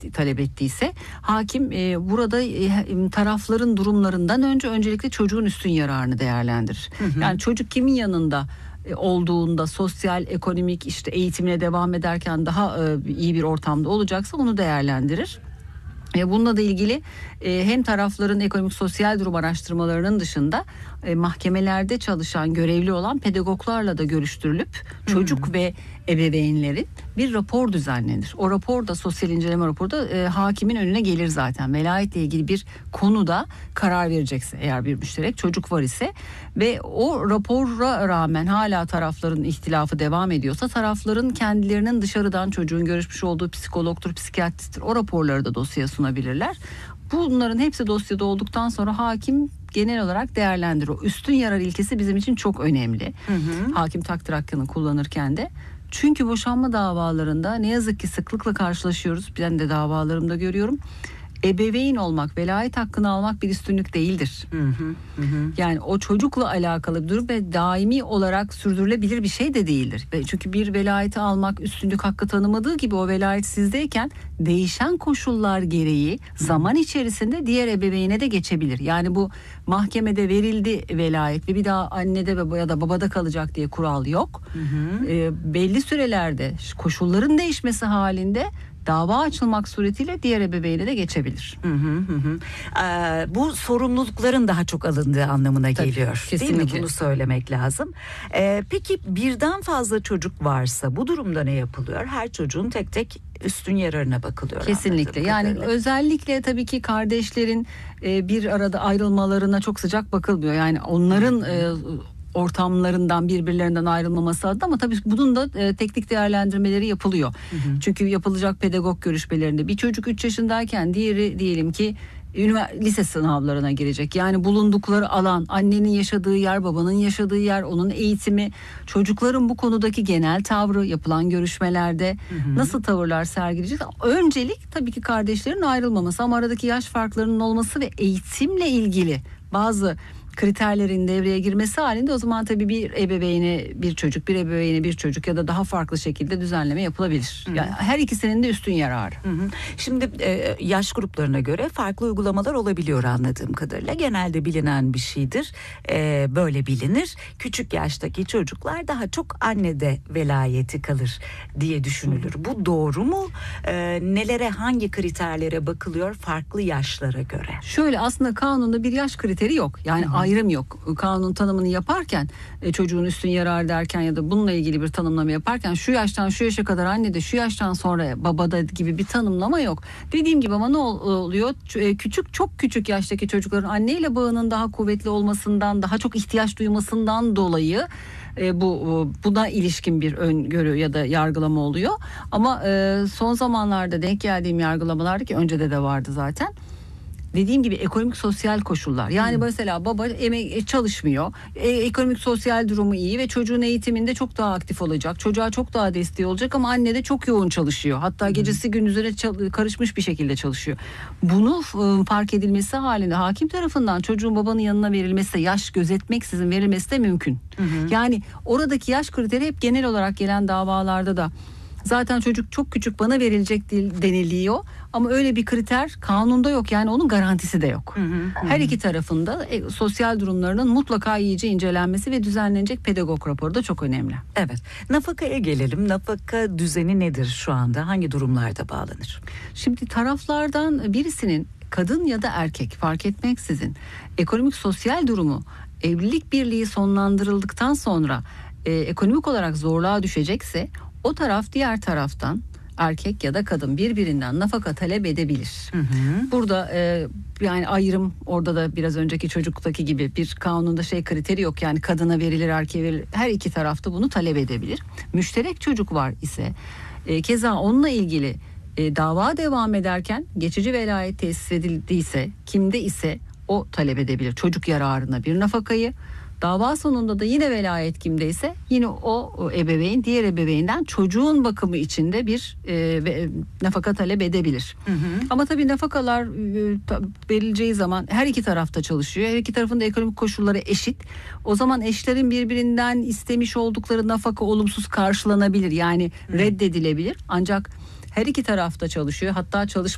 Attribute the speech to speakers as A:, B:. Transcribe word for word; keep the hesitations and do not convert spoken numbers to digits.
A: talep ettiyse hakim e, burada e, tarafların durumlarından önce öncelikle çocuğun üstün yararını değerlendirir. Hı hı. Yani çocuk kimin yanında e, olduğunda sosyal, ekonomik, işte eğitimine devam ederken daha e, iyi bir ortamda olacaksa onu değerlendirir. Bununla da ilgili hem tarafların ekonomik sosyal durum araştırmalarının dışında mahkemelerde çalışan, görevli olan pedagoglarla da görüştürülüp çocuk hmm. ve ebeveynlerin bir rapor düzenlenir. O rapor da, sosyal inceleme raporu da e, hakimin önüne gelir zaten. Velayetle ilgili bir konuda karar verecekse, eğer bir müşterek çocuk var ise ve o rapora rağmen hala tarafların ihtilafı devam ediyorsa, tarafların kendilerinin dışarıdan çocuğun görüşmüş olduğu psikologtur, psikiyatristtir, o raporları da dosyaya sunabilirler. Bunların hepsi dosyada olduktan sonra hakim genel olarak değerlendirir. O üstün yarar ilkesi bizim için çok önemli. Hı hı. Hakim takdir hakkını kullanırken de. Çünkü boşanma davalarında ne yazık ki sıklıkla karşılaşıyoruz. Ben de davalarımda görüyorum. Ebeveyn olmak, velayet hakkını almak bir üstünlük değildir. Hı hı, hı. Yani o çocukla alakalı bir durum ve daimi olarak sürdürülebilir bir şey de değildir. Çünkü bir velayeti almak üstünlük hakkı tanımadığı gibi o velayet sizdeyken değişen koşullar gereği zaman içerisinde diğer ebeveyne de geçebilir. Yani bu mahkemede verildi velayet ve bir daha annede ya da babada kalacak diye kural yok. Hı hı. E, belli sürelerde koşulların değişmesi halinde dava açılmak suretiyle diğer ebeveyne de geçebilir. Hı hı hı.
B: Ee, bu sorumlulukların daha çok alındığı anlamına
A: Tabii,
B: geliyor.
A: Kesinlikle.
B: Değil mi? Bunu söylemek lazım. Ee, peki birden fazla çocuk varsa bu durumda ne yapılıyor? Her çocuğun tek tek üstün yararına bakılıyor.
A: Kesinlikle. Yani kadarıyla. Özellikle tabii ki kardeşlerin e, bir arada ayrılmalarına çok sıcak bakılmıyor. Yani onların e, ortamlarından, birbirlerinden ayrılmaması adına, ama tabii bunun da e, teknik değerlendirmeleri yapılıyor. Hı hı. Çünkü yapılacak pedagog görüşmelerinde bir çocuk üç yaşındayken diğeri diyelim ki üniversite, lise sınavlarına girecek. Yani bulundukları alan, annenin yaşadığı yer, babanın yaşadığı yer, onun eğitimi, çocukların bu konudaki genel tavrı, yapılan görüşmelerde hı hı. nasıl tavırlar sergileyecek? Öncelik tabii ki kardeşlerin ayrılmaması, ama aradaki yaş farklarının olması ve eğitimle ilgili bazı kriterlerin devreye girmesi halinde o zaman tabii bir ebeveyne bir çocuk, bir ebeveyne bir çocuk ya da daha farklı şekilde düzenleme yapılabilir. Hı hı. Yani her ikisinin de üstün yararı.
B: Hı hı. Şimdi e, yaş gruplarına göre farklı uygulamalar olabiliyor anladığım kadarıyla. Genelde bilinen bir şeydir. E, böyle bilinir. Küçük yaştaki çocuklar daha çok annede velayeti kalır diye düşünülür. Hı. Bu doğru mu? E, nelere, hangi kriterlere bakılıyor farklı yaşlara göre?
A: Şöyle, aslında kanunda bir yaş kriteri yok. Yani hı hı. ayrım yok. Kanun tanımını yaparken e, çocuğun üstün yararı derken ya da bununla ilgili bir tanımlama yaparken şu yaştan şu yaşa kadar annede, şu yaştan sonra babada gibi bir tanımlama yok. Dediğim gibi, ama ne oluyor? E, küçük, çok küçük yaştaki çocukların anneyle bağının daha kuvvetli olmasından, daha çok ihtiyaç duymasından dolayı e, bu buna ilişkin bir öngörü ya da yargılama oluyor. Ama e, son zamanlarda denk geldiğim yargılamalarda, ki öncede de vardı zaten, dediğim gibi ekonomik sosyal koşullar. Yani hmm. mesela baba emek çalışmıyor. E, ekonomik sosyal durumu iyi ve çocuğun eğitiminde çok daha aktif olacak. Çocuğa çok daha desteği olacak, ama anne de çok yoğun çalışıyor. Hatta hmm. gecesi gündüzüne çal- karışmış bir şekilde çalışıyor. Bunu e, fark edilmesi halinde hakim tarafından çocuğun babanın yanına verilmesi, yaş gözetmeksizin verilmesi de mümkün. Hmm. Yani oradaki yaş kriteri hep genel olarak gelen davalarda da zaten çocuk çok küçük, bana verilecek deniliyor, ama öyle bir kriter kanunda yok. Yani onun garantisi de yok. Hı hı, hı. Her iki tarafında e, sosyal durumlarının mutlaka iyice incelenmesi ve düzenlenecek pedagog raporu da çok önemli.
B: Evet. Nafakaya gelelim. Nafaka düzeni nedir şu anda? Hangi durumlarda bağlanır?
A: Şimdi taraflardan birisinin, kadın ya da erkek fark etmeksizin, ekonomik sosyal durumu evlilik birliği sonlandırıldıktan sonra e, ekonomik olarak zorluğa düşecekse, o taraf diğer taraftan, erkek ya da kadın, birbirinden nafaka talep edebilir. Hı hı. Burada e, yani ayrım, orada da biraz önceki çocuktaki gibi bir kanunda şey kriteri yok. Yani kadına verilir, erkeğe verilir. Her iki tarafta bunu talep edebilir. Müşterek çocuk var ise e, keza onunla ilgili e, dava devam ederken geçici velayet tesis edildiyse, kimde ise o talep edebilir çocuk yararına bir nafakayı. Dava sonunda da yine velayet kimdeyse yine o, o ebeveyn diğer ebeveynden çocuğun bakımı için de bir e, e, nafaka talep edebilir. Hı hı. Ama tabii nafakalar e, ta, verileceği zaman her iki tarafta çalışıyor. Her iki tarafın da ekonomik koşulları eşit. O zaman eşlerin birbirinden istemiş oldukları nafaka olumsuz karşılanabilir. Yani hı. reddedilebilir. Ancak her iki tarafta çalışıyor. Hatta çalışma